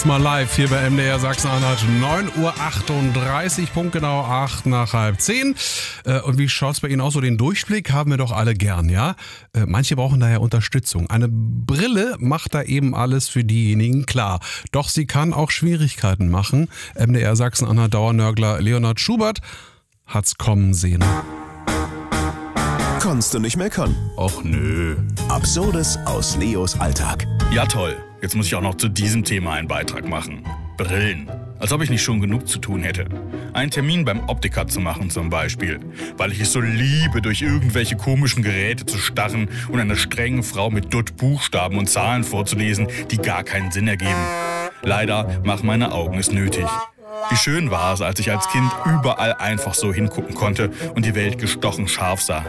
Mal live hier bei MDR Sachsen-Anhalt, 9:38 Uhr, punktgenau 8 nach halb 10. Und wie schaut's bei Ihnen aus? So den Durchblick haben wir doch alle gern, ja? Manche brauchen da ja Unterstützung. Eine Brille macht da eben alles für diejenigen klar. Doch sie kann auch Schwierigkeiten machen. MDR Sachsen-Anhalt Dauernörgler Leonhard Schubert hat's kommen sehen. Konntest du nicht meckern? Och nö. Absurdes aus Leos Alltag. Ja toll, jetzt muss ich auch noch zu diesem Thema einen Beitrag machen. Brillen. Als ob ich nicht schon genug zu tun hätte. Einen Termin beim Optiker zu machen zum Beispiel. Weil ich es so liebe, durch irgendwelche komischen Geräte zu starren und einer strengen Frau mit Dutt Buchstaben und Zahlen vorzulesen, die gar keinen Sinn ergeben. Leider machen meine Augen es nötig. Wie schön war es, als ich als Kind überall einfach so hingucken konnte und die Welt gestochen scharf sah.